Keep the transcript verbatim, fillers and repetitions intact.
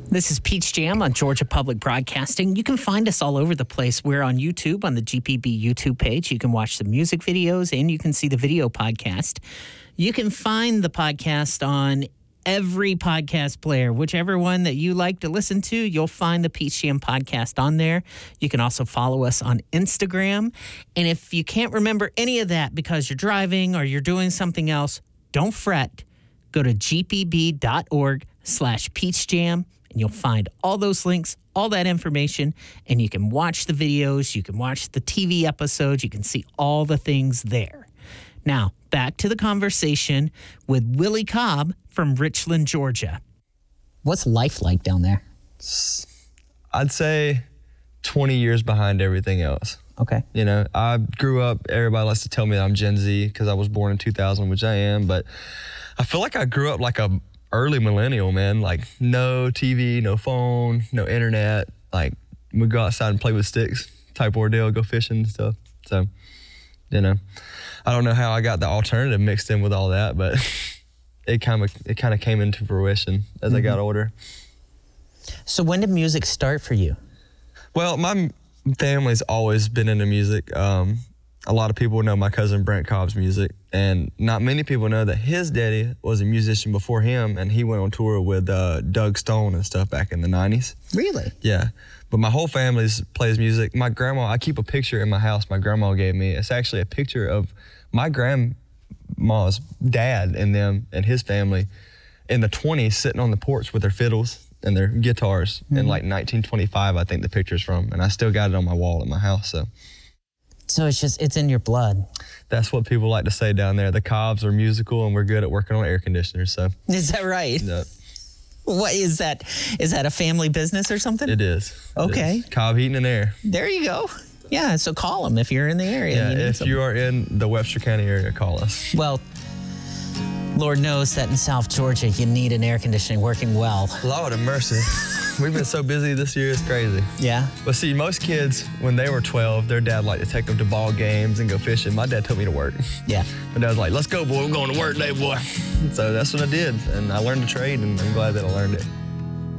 This is Peach Jam on Georgia Public Broadcasting. You can find us all over the place. We're on YouTube, on the G P B YouTube page. You can watch the music videos and you can see the video podcast. You can find the podcast on every podcast player, whichever one that you like to listen to, you'll find the Peach Jam podcast on there. You can also follow us on Instagram. And if you can't remember any of that because you're driving or you're doing something else, don't fret. Go to gpb.org slash Peach Jam and you'll find all those links, all that information, and you can watch the videos, you can watch the T V episodes, you can see all the things there. Now, back to the conversation with Willie Cobb from Richland, Georgia. What's life like down there? I'd say twenty years behind everything else. Okay. You know, I grew up, everybody likes to tell me that I'm Gen Z because I was born in two thousand, which I am, but I feel like I grew up like a early millennial, man. Like no T V, no phone, no internet. Like we go outside and play with sticks type ordeal, go fishing and stuff. So, you know, I don't know how I got the alternative mixed in with all that, but it kind of it kind of came into fruition as mm-hmm. I got older. So when did music start for you? Well, my family's always been into music. Um, a lot of people know my cousin Brent Cobb's music, and not many people know that his daddy was a musician before him, and he went on tour with uh, Doug Stone and stuff back in the nineties. Really? Yeah. But my whole family plays music. My grandma, I keep a picture in my house my grandma gave me. It's actually a picture of my grandma's dad and them and his family in the twenties sitting on the porch with their fiddles and their guitars mm-hmm. in like nineteen twenty-five, I think the picture's from. And I still got it on my wall at my house, so. So it's just, it's in your blood. That's what people like to say down there. The Cobbs are musical and we're good at working on air conditioners, so. Is that right? Yeah. What is that? Is that a family business or something? It is. Okay. It is. Cobb Heating and Air. There you go. Yeah, so call them if you're in the area. Yeah, you if something. you are in the Webster County area, call us. Well, Lord knows that in South Georgia, you need an air conditioning working well. Lord have mercy. We've been so busy this year, it's crazy. Yeah. But see, most kids, when they were twelve, their dad liked to take them to ball games and go fishing. My dad took me to work. Yeah. My dad was like, let's go, boy. We're going to work today, boy. So that's what I did. And I learned to trade, and I'm glad that I learned it.